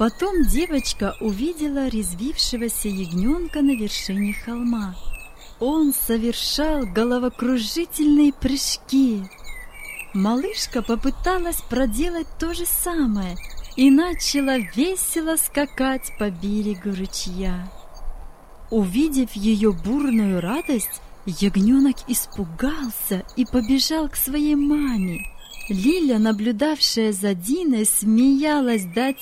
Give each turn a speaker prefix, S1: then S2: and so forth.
S1: Потом девочка увидела резвившегося ягненка на вершине холма. Он совершал головокружительные прыжки. Малышка попыталась проделать то же самое и начала весело скакать по берегу ручья. Увидев ее бурную радость, ягненок испугался и побежал к своей маме. Лиля, наблюдавшая за Диной, смеялась до